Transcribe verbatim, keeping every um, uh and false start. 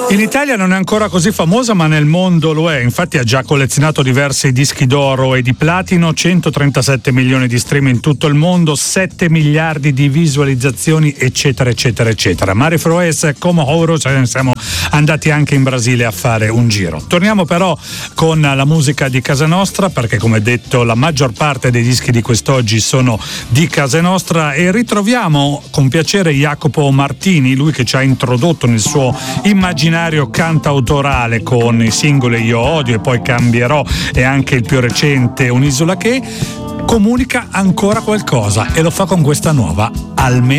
In Italia non è ancora così famosa, ma nel mondo lo è. Infatti ha già collezionato diversi dischi d'oro e di platino, centotrentasette milioni di stream in tutto il mondo, sette miliardi di visualizzazioni, eccetera, eccetera, eccetera. Mari Froes, come oro, cioè siamo andati anche in Brasile a fare un giro. Torniamo però con la musica di casa nostra, perché come detto la maggior parte dei dischi di quest'oggi sono di casa nostra, e ritroviamo con piacere Jacopo Martini, lui che ci ha introdotto nel suo immaginario cantautorale con i singoli Io odio e poi Cambierò e anche il più recente Un'isola che comunica ancora qualcosa, e lo fa con questa nuova Almeno